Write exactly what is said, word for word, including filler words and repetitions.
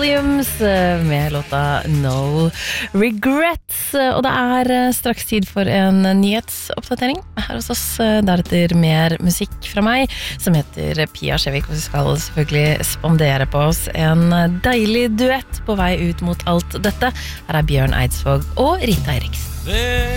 Williams med låta No Regrets. Og det er straks tid for en nyhetsoppdatering her hos oss. Deretter mer musikk fra meg, som heter Pia Skjevik, og vi skal selvfølgelig spandere på oss en deilig duett på vei ut mot alt dette. Her er Bjørn Eidsvåg og Rita Eriksen.